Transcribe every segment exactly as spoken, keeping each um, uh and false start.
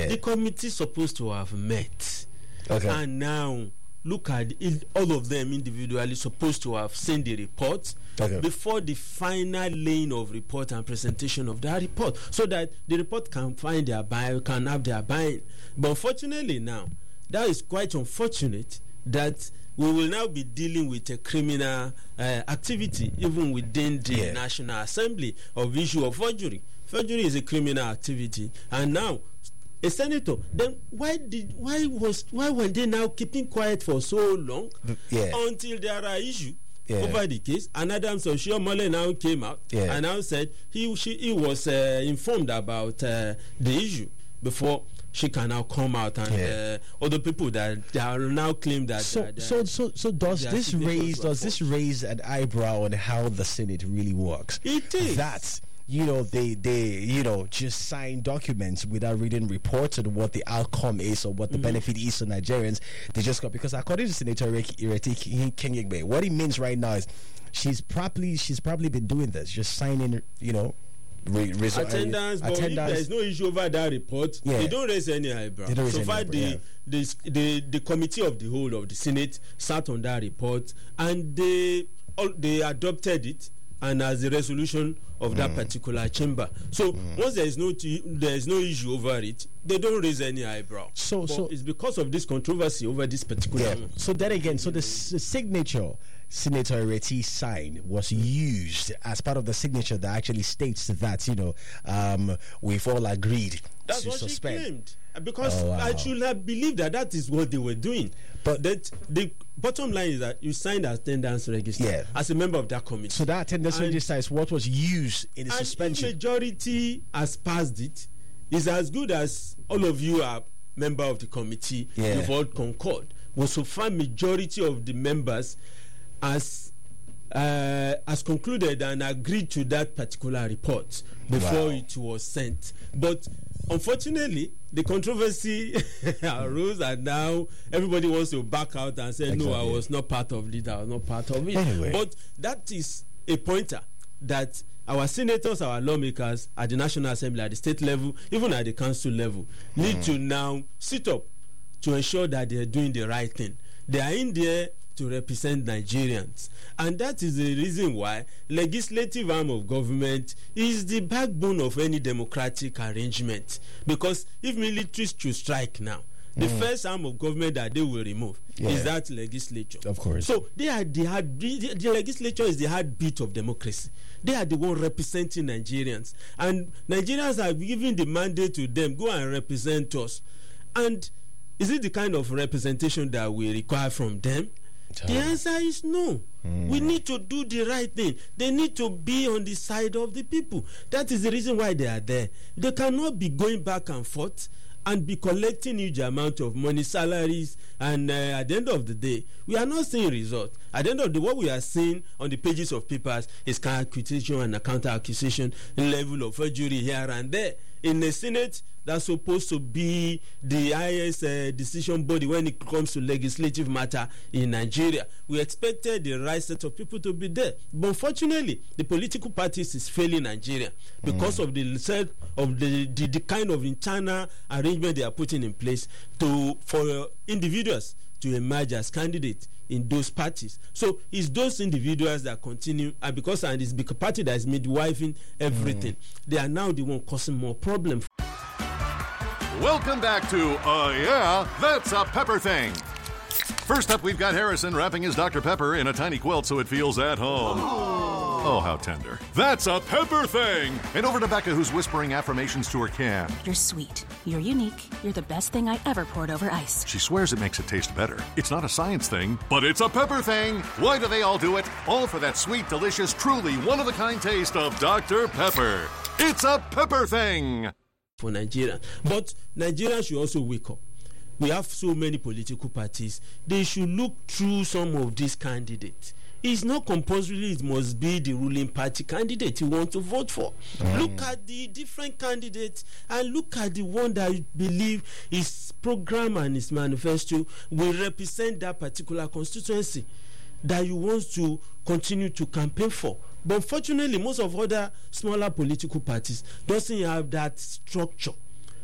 Yeah. The committee is supposed to have met. Okay. And now, look at it, all of them individually supposed to have seen the report okay. before the final laying of report and presentation of that report, so that the report can find their buy, can have their buying. But unfortunately now, that is quite unfortunate that we will now be dealing with a criminal uh, activity even within the yeah. National Assembly of issue of forgery. Forgery is a criminal activity, and now a senator. Then why did why was why were they now keeping quiet for so long yeah. until there are issues yeah. over the case? And Adams Oshiomhole now came out yeah. and now said he she he was uh, informed about uh, the issue before she can now come out, and yeah. uh, other people that they are now claim that. So, that, so, so, so does this raise does this raise an eyebrow on how the Senate really works? It is that. You know, they, they, you know, just sign documents without reading reports on what the outcome is or what the mm-hmm. benefit is to Nigerians. They just got, because according to Senator Ireti Kengegbe, what it means right now is she's probably she's probably been doing this, just signing, you know, re- resu- attendance. Uh, but attendance. If there is no issue over that report, yeah. they don't raise any eyebrow. They don't raise so any far, eyebrow, the, yeah. the the the committee of the whole of the Senate sat on that report, and they all, they adopted it, and as a resolution of that mm. particular chamber. So mm. once there is no t- there is no issue over it, they don't raise any eyebrow. So, but so it's because of this controversy over this particular. Yeah. One. So then again, so the, s- the signature Senator Ireti signed was used as part of the signature that actually states that, you know, um, we've all agreed That's to what suspend. she claimed. Because oh, wow. I should have believed that that is what they were doing. But that the bottom line is that you signed attendance register yeah. as a member of that committee. So that attendance and, register is what was used in the and suspension. If majority has passed it, is as good as all of you are member of the committee. Yeah. You've all concord. But so far, majority of the members has uh, has concluded and agreed to that particular report before wow. it was sent. But unfortunately, the controversy arose, and now everybody wants to back out and say, exactly. no, I was not part of it, I was not part of it. Anyway. But that is a pointer that our senators, our lawmakers at the National Assembly, at the state level, even at the council level, need mm. to now sit up to ensure that they are doing the right thing. They are in there to represent Nigerians, and that is the reason why legislative arm of government is the backbone of any democratic arrangement. Because if militaries should strike now, the mm. first arm of government that they will remove yeah. is that legislature. Of course. So they are the heart, the, the legislature is the heartbeat of democracy. They are the one representing Nigerians, and Nigerians are giving the mandate to them, go and represent us. And is it the kind of representation that we require from them? The answer is no. Mm. We need to do the right thing. They need to be on the side of the people. That is the reason why they are there. They cannot be going back and forth and be collecting huge amount of money, salaries, and uh, at the end of the day, we are not seeing results. At the end of the day, what we are seeing on the pages of papers is counter-accusation and counter-accusation, level of forgery here and there. In the Senate, that's supposed to be the highest uh, decision body when it comes to legislative matter in Nigeria. We expected the right set of people to be there. But unfortunately, the political parties is failing Nigeria because mm. of the set of the, the, the kind of internal arrangement they are putting in place to for uh, individuals to emerge as candidates in those parties. So it's those individuals that continue, and because and it's because party that is midwifing everything, mm. they are now the one causing more problems. Welcome back to Uh Yeah, That's a Pepper Thing. First up, we've got Harrison wrapping his Doctor Pepper in a tiny quilt so it feels at home. Oh, oh how tender. That's a Pepper Thing! And over to Becca, who's whispering affirmations to her can. You're sweet. You're unique. You're the best thing I ever poured over ice. She swears it makes it taste better. It's not a science thing, but it's a pepper thing. Why do they all do it? All for that sweet, delicious, truly one-of-a-kind taste of Doctor Pepper. It's a Pepper Thing! For Nigeria. But Nigeria should also wake up. We have so many political parties. They should look through some of these candidates. It's not compulsory it must be the ruling party candidate you want to vote for. Mm. Look at the different candidates and look at the one that you believe his program and his manifesto will represent that particular constituency that you want to continue to campaign for. But unfortunately, most of other smaller political parties doesn't have that structure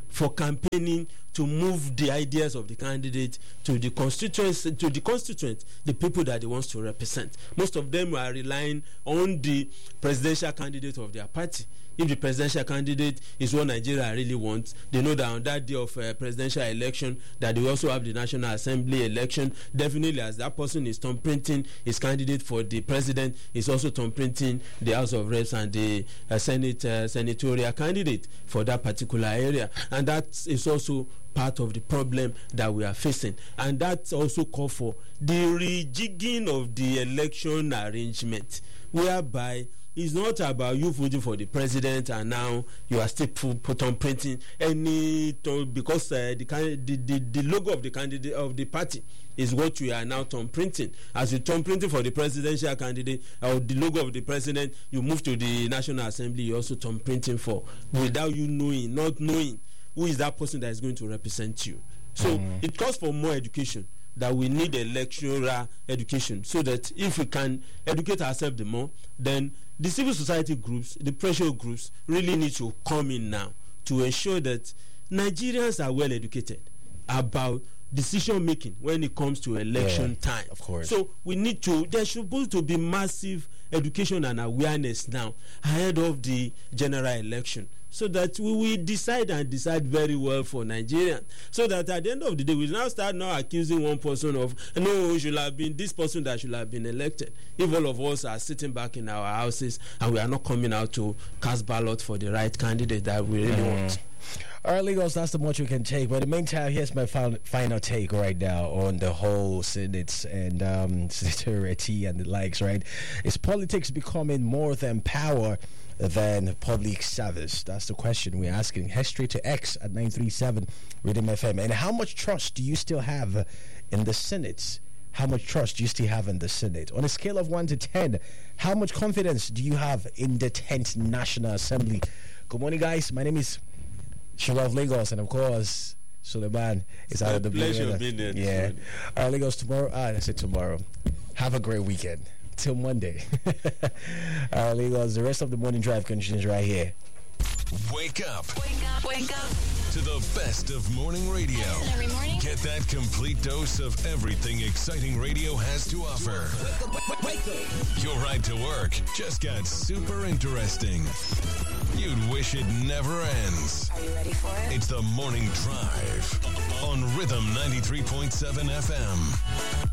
for campaigning to move the ideas of the candidate to the constituents, to the constituents, the people that they want to represent. Most of them are relying on the presidential candidate of their party. If the presidential candidate is what Nigeria really wants, they know that on that day of uh, presidential election, that they also have the National Assembly election. Definitely, as that person is thumb printing his candidate for the president, is also thumb printing the House of Reps and the uh, Senate uh, senatorial candidate for that particular area, and that is also part of the problem that we are facing. And that's also called for the rejigging of the election arrangement, whereby it's not about you voting for the president and now you are still put on printing any because uh, the, the, the the logo of the candidate of the party is what you are now turn printing. As you turn printing for the presidential candidate or the logo of the president, you move to the National Assembly, you also turn printing for, without you knowing, not knowing who is that person that is going to represent you. So mm. it calls for more education, that we need electoral education, so that if we can educate ourselves the more, then the civil society groups, the pressure groups really need to come in now to ensure that Nigerians are well educated about decision making when it comes to election yeah, time. Of course. So we need to, there's supposed to be massive education and awareness now ahead of the general election, so that we will decide and decide very well for Nigerians. So that at the end of the day, we now start now accusing one person of, no, it should have been this person that should have been elected. If all of us are sitting back in our houses and we are not coming out to cast ballot for the right candidate that we really mm. want. All right, Legos, that's the much we can take. But in the meantime, here's my final, final take right now on the whole Senate and um, security and the likes, right? Is politics becoming more than power than public service? That's the question we're asking. Head straight to X at nine three seven Rhythm F M. And how much trust do you still have in the Senate? How much trust do you still have in the Senate? On a scale of one to ten, how much confidence do you have in the tenth National Assembly? Good morning, guys. My name is Shola of Lagos, and of course, Suleiman is out of the blue. Pleasure being there. Yeah. All right, Lagos, tomorrow. Ah, I said tomorrow. Have a great weekend. Till Monday. All right, Lagos, the rest of the morning drive continues right here. Wake up. Wake up. Wake up. To the best of morning radio. Every morning. Get that complete dose of everything exciting radio has to offer. Wake up. Wake up. Your ride to work just got super interesting. You'd wish it never ends. Are you ready for it? It's the Morning Drive on Rhythm ninety-three point seven F M.